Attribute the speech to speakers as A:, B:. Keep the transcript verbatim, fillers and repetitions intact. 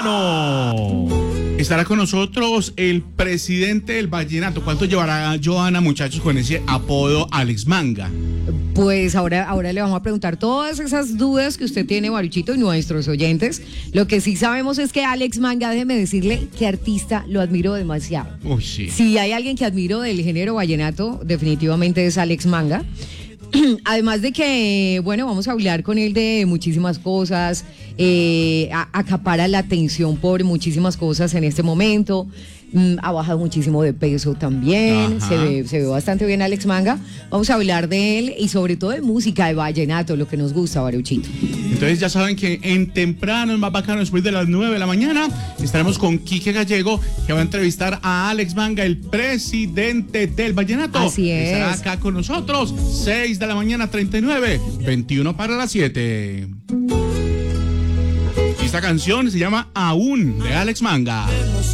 A: temprano estará con nosotros el presidente del vallenato. ¿Cuánto llevará Johanna, muchachos, con ese apodo Alex Manga?
B: Pues ahora, ahora le vamos a preguntar todas esas dudas que usted tiene, Baruchito, y nuestros oyentes. Lo que sí sabemos es que Alex Manga, déjeme decirle que artista lo admiro demasiado.
A: Uy, sí.
B: Si hay alguien que admiro del género vallenato, definitivamente es Alex Manga. Además de que, bueno, vamos a hablar con él de muchísimas cosas, eh, a, acapara la atención por muchísimas cosas en este momento, mm, ha bajado muchísimo de peso también, se ve, se ve bastante bien Alex Manga. Vamos a hablar de él y sobre todo de música, de vallenato, lo que nos gusta, Baruchito.
A: Entonces ya saben que en temprano, en más bacano, después de las nueve de la mañana, estaremos con Quique Gallego, que va a entrevistar a Alex Manga, el presidente del vallenato.
B: Así es.
A: Estará acá con nosotros, seis de la mañana, treinta y nueve, veintiuno para las siete. Esta canción se llama Aún, de Alex Manga.